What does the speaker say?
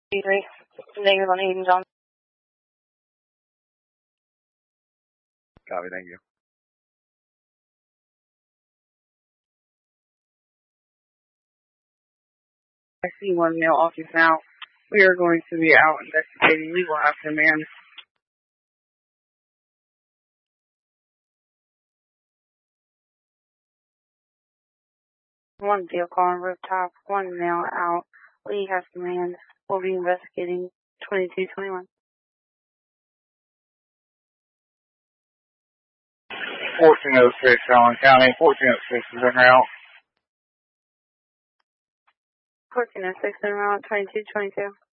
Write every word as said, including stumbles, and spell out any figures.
three. Negative on Eden John. Copy, thank you. I see one male officer now. We are going to be out investigating legal after man. One vehicle on rooftop, one male out. Lee has command. We'll be investigating twenty-two twenty-one. fourteen oh six, Allen County. fourteen oh six is en route. fourteen oh six en route, twenty-two twenty-two.